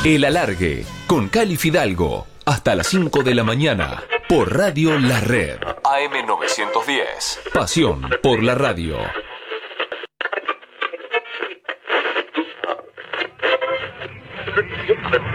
El Alargue, con Cali Fidalgo, hasta las 5 de la mañana, por Radio La Red. AM 910. Pasión por la radio.